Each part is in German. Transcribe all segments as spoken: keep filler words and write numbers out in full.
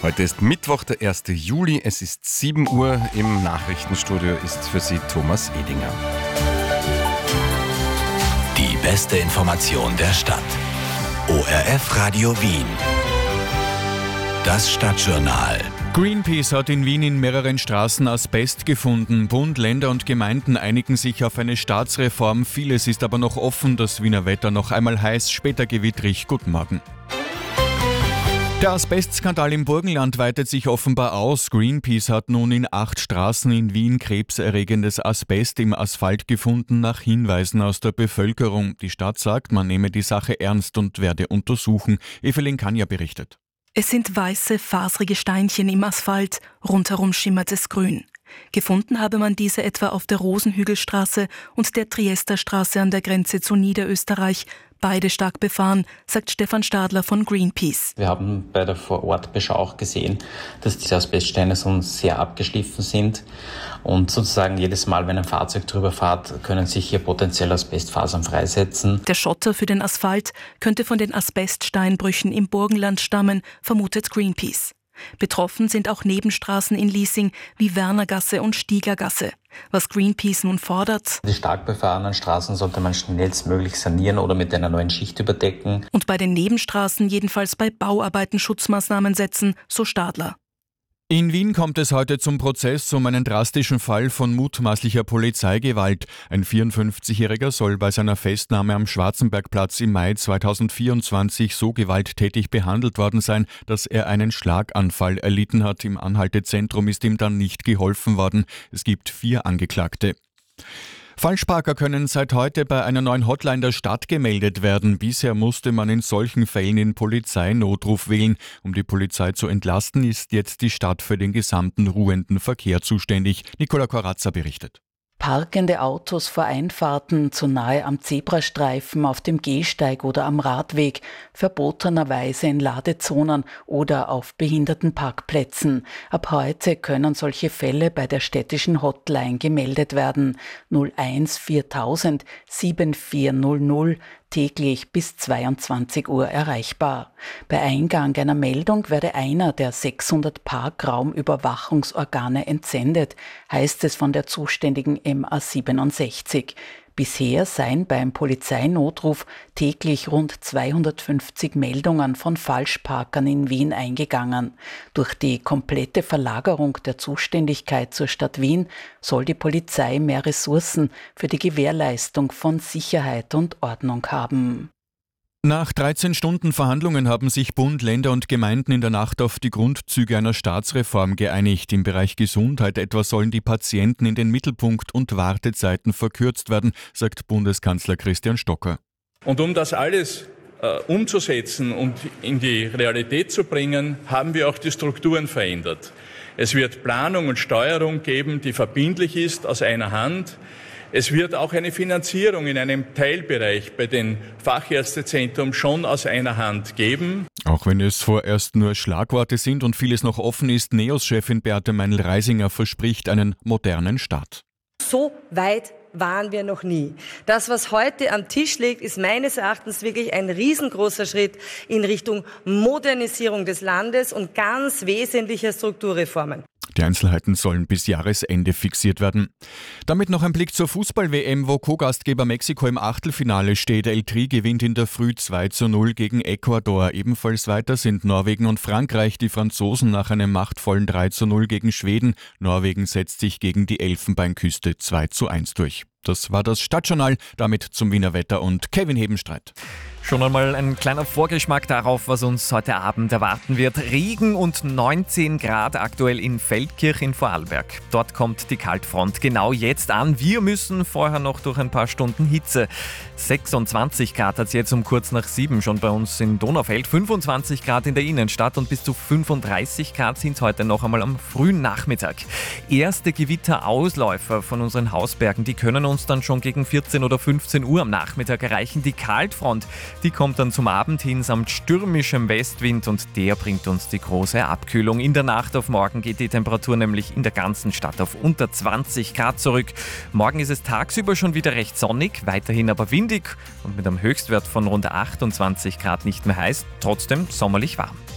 Heute ist Mittwoch, der erste Juli. Es ist sieben Uhr. Im Nachrichtenstudio ist für Sie Thomas Edinger. Die beste Information der Stadt. O R F Radio Wien. Das Stadtjournal. Greenpeace hat in Wien in mehreren Straßen Asbest gefunden. Bund, Länder und Gemeinden einigen sich auf eine Staatsreform. Vieles ist aber noch offen. Das Wiener Wetter noch einmal heiß, später gewittrig. Guten Morgen. Der Asbestskandal im Burgenland weitet sich offenbar aus. Greenpeace hat nun in acht Straßen in Wien krebserregendes Asbest im Asphalt gefunden, nach Hinweisen aus der Bevölkerung. Die Stadt sagt, man nehme die Sache ernst und werde untersuchen. Evelyn Kanja berichtet. Es sind weiße, faserige Steinchen im Asphalt, rundherum schimmert es grün. Gefunden habe man diese etwa auf der Rosenhügelstraße und der Triesterstraße an der Grenze zu Niederösterreich, beide stark befahren, sagt Stefan Stadler von Greenpeace. Wir haben bei der Vorortbeschau auch gesehen, dass diese Asbeststeine so sehr abgeschliffen sind und sozusagen jedes Mal, wenn ein Fahrzeug drüber fährt, können sich hier potenziell Asbestfasern freisetzen. Der Schotter für den Asphalt könnte von den Asbeststeinbrüchen im Burgenland stammen, vermutet Greenpeace. Betroffen sind auch Nebenstraßen in Liesing wie Wernergasse und Stiegergasse. Was Greenpeace nun fordert: Die stark befahrenen Straßen sollte man schnellstmöglich sanieren oder mit einer neuen Schicht überdecken. Und bei den Nebenstraßen jedenfalls bei Bauarbeiten Schutzmaßnahmen setzen, so Stadler. In Wien kommt es heute zum Prozess um einen drastischen Fall von mutmaßlicher Polizeigewalt. Ein vierundfünfzigjähriger soll bei seiner Festnahme am Schwarzenbergplatz im Mai zweitausendvierundzwanzig so gewalttätig behandelt worden sein, dass er einen Schlaganfall erlitten hat. Im Anhaltezentrum ist ihm dann nicht geholfen worden. Es gibt vier Angeklagte. Falschparker können seit heute bei einer neuen Hotline der Stadt gemeldet werden. Bisher musste man in solchen Fällen den Polizeinotruf wählen. Um die Polizei zu entlasten, ist jetzt die Stadt für den gesamten ruhenden Verkehr zuständig. Nicola Corazza berichtet. Parkende Autos vor Einfahrten, zu nahe am Zebrastreifen, auf dem Gehsteig oder am Radweg, verbotenerweise in Ladezonen oder auf Behindertenparkplätzen. Ab heute können solche Fälle bei der städtischen Hotline gemeldet werden. null eins viertausend vierundsiebzig täglich bis zweiundzwanzig Uhr erreichbar. Bei Eingang einer Meldung werde einer der sechshundert Parkraumüberwachungsorgane entsendet, heißt es von der zuständigen M A siebenundsechzig. Bisher seien beim Polizeinotruf täglich rund zweihundertfünfzig Meldungen von Falschparkern in Wien eingegangen. Durch die komplette Verlagerung der Zuständigkeit zur Stadt Wien soll die Polizei mehr Ressourcen für die Gewährleistung von Sicherheit und Ordnung haben. Nach dreizehn Stunden Verhandlungen haben sich Bund, Länder und Gemeinden in der Nacht auf die Grundzüge einer Staatsreform geeinigt. Im Bereich Gesundheit etwa sollen die Patienten in den Mittelpunkt und Wartezeiten verkürzt werden, sagt Bundeskanzler Christian Stocker. Und um das alles äh, umzusetzen und in die Realität zu bringen, haben wir auch die Strukturen verändert. Es wird Planung und Steuerung geben, die verbindlich ist, aus einer Hand. Es wird auch eine Finanzierung in einem Teilbereich bei den Fachärztezentren schon aus einer Hand geben. Auch wenn es vorerst nur Schlagworte sind und vieles noch offen ist, NEOS-Chefin Beate Meinl-Reisinger verspricht einen modernen Start. So weit waren wir noch nie. Das, was heute am Tisch liegt, ist meines Erachtens wirklich ein riesengroßer Schritt in Richtung Modernisierung des Landes und ganz wesentlicher Strukturreformen. Die Einzelheiten sollen bis Jahresende fixiert werden. Damit noch ein Blick zur Fußball-W M, wo Co-Gastgeber Mexiko im Achtelfinale steht. El Tri gewinnt in der Früh zwei zu null gegen Ecuador. Ebenfalls weiter sind Norwegen und Frankreich. Die Franzosen nach einem machtvollen drei zu null gegen Schweden. Norwegen setzt sich gegen die Elfenbeinküste zwei zu eins durch. Das war das Stadtjournal, damit zum Wiener Wetter und Kevin Hebenstreit. Schon einmal ein kleiner Vorgeschmack darauf, was uns heute Abend erwarten wird. Regen und neunzehn Grad aktuell in Feldkirch in Vorarlberg. Dort kommt die Kaltfront genau jetzt an. Wir müssen vorher noch durch ein paar Stunden Hitze. sechsundzwanzig Grad hat es jetzt um kurz nach sieben schon bei uns in Donaufeld. fünfundzwanzig Grad in der Innenstadt und bis zu fünfunddreißig Grad sind es heute noch einmal am frühen Nachmittag. Erste Gewitterausläufer von unseren Hausbergen, die können uns dann schon gegen vierzehn oder fünfzehn Uhr am Nachmittag erreichen. Die Kaltfront, die kommt dann zum Abend hin samt stürmischem Westwind und der bringt uns die große Abkühlung. In der Nacht auf morgen geht die Temperatur nämlich in der ganzen Stadt auf unter zwanzig Grad zurück. Morgen ist es tagsüber schon wieder recht sonnig, weiterhin aber windig und mit einem Höchstwert von rund achtundzwanzig Grad nicht mehr heiß, trotzdem sommerlich warm.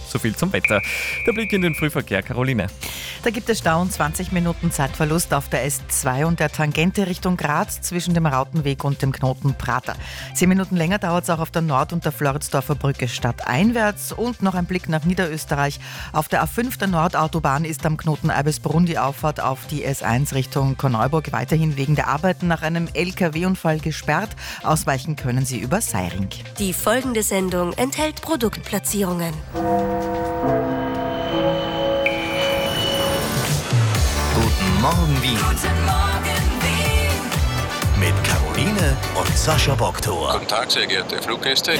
So viel zum Wetter. Der Blick in den Frühverkehr, Caroline. Da gibt es Stau und zwanzig Minuten Zeitverlust auf der S zwei und der Tangente Richtung Graz zwischen dem Rautenweg und dem Knoten Prater. Zehn Minuten länger dauert es auch auf der Nord- und der Floridsdorfer Brücke stadteinwärts. Und noch ein Blick nach Niederösterreich. Auf der A fünf der Nordautobahn ist am Knoten Eibisbrunn die Auffahrt auf die S eins Richtung Korneuburg weiterhin wegen der Arbeiten nach einem L K W-Unfall gesperrt. Ausweichen können Sie über Seiring. Die folgende Sendung enthält Produktplatzierungen. Guten Morgen Wien. Guten Morgen, Wien. Mit Caroline und Sascha Boktor. Guten Tag, sehr geehrte Fluggäste.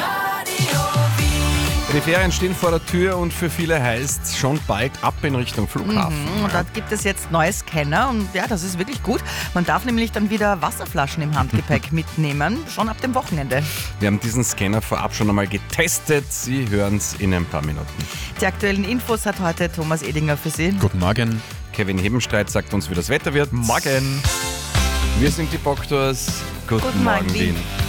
Die Ferien stehen vor der Tür und für viele heißt schon bald ab in Richtung Flughafen. Mhm, und dort gibt es jetzt neue Scanner und ja, das ist wirklich gut. Man darf nämlich dann wieder Wasserflaschen im Handgepäck mitnehmen, schon ab dem Wochenende. Wir haben diesen Scanner vorab schon einmal getestet. Sie hören es in ein paar Minuten. Die aktuellen Infos hat heute Thomas Edinger für Sie. Guten Morgen. Kevin Hebenstreit sagt uns, wie das Wetter wird. Morgen. Wir sind die Boktors. Guten, Guten Morgen, Morgen, Wien. Wien.